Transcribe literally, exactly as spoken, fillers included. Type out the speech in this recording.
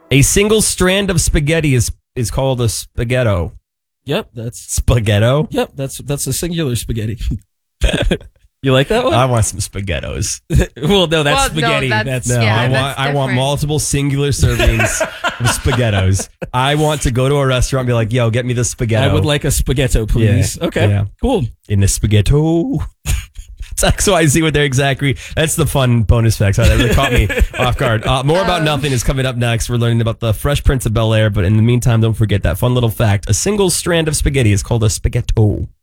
A single strand of spaghetti is is called a spaghetto. Yep, that's Spaghetto? Yep, that's that's a singular spaghetti. You like that one? I want some spaghettos. Well, no, that's Well, no, spaghetti. that's- that's No, Yeah, I want that's I want different. multiple singular servings of spaghettos. I want to go to a restaurant and be like, yo, get me the spaghetto. I would like a spaghetto, please. Yeah, Okay, yeah. cool. in the spaghetto. It's X Y Z with their exact re- That's the fun bonus facts. That really caught me off guard. Uh, more About Nothing is coming up next. We're learning about the Fresh Prince of Bel-Air, but in the meantime, don't forget that fun little fact. A single strand of spaghetti is called a spaghetto.